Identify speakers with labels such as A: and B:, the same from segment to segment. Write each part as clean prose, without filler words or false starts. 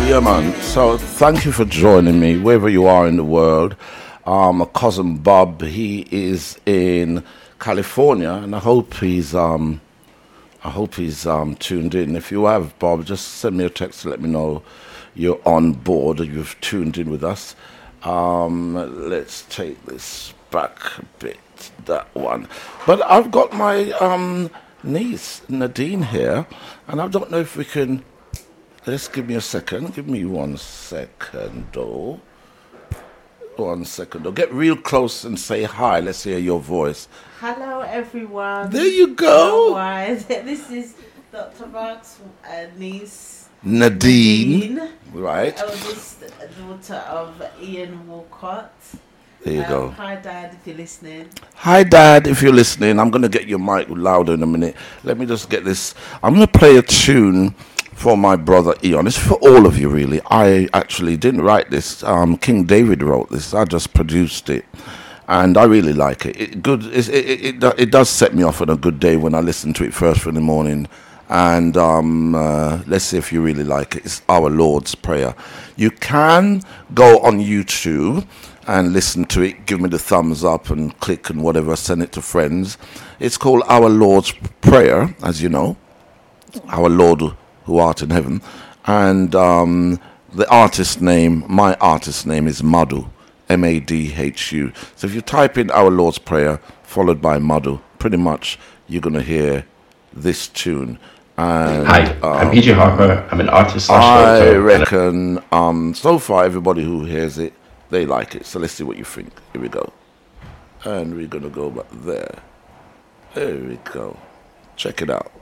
A: Yeah, man. So thank you for joining me, wherever you are in the world. My cousin Bob, he is in California, and I hope he's tuned in. If you have, Bob, just send me a text to let me know you're on board or you've tuned in with us. Let's take this back a bit, that one. But I've got my niece, Nadine, here, and I don't know if we can. Just give me a second. Give me 1 second, though. 1 second, though. Get real close and say hi. Let's hear your voice.
B: Hello, everyone.
A: There you go.
B: This is Dr. Mark's niece,
A: Nadine. Right.
B: Eldest daughter of Ian Walcott.
A: There you go.
B: Hi, Dad, if you're listening.
A: Hi, Dad, if you're listening. I'm going to get your mic louder in a minute. Let me just get this. I'm going to play a tune for my brother Eon. It's for all of you, really. I actually didn't write this. King David wrote this. I just produced it, and I really like it. It does set me off on a good day when I listen to it first thing in the morning. And let's see if you really like it. It's Our Lord's Prayer. You can go on YouTube and listen to it. Give me the thumbs up and click and whatever. Send it to friends. It's called Our Lord's Prayer, as you know. Our Lord who art in heaven, and my artist name is Madhu, Madhu. So if you type in Our Lord's Prayer followed by Madhu, pretty much you're going to hear this tune. And,
C: Hi, I'm PJ Harper. I'm an artist.
A: I reckon so far everybody who hears it, they like it. So let's see what you think. Here we go. And we're going to go back there. There we go. Check it out.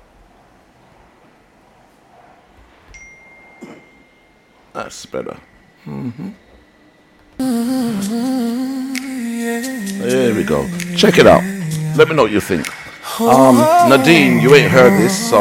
A: That's better. There we go. Check it out. Let me know what you think. Nadine, you ain't heard this, so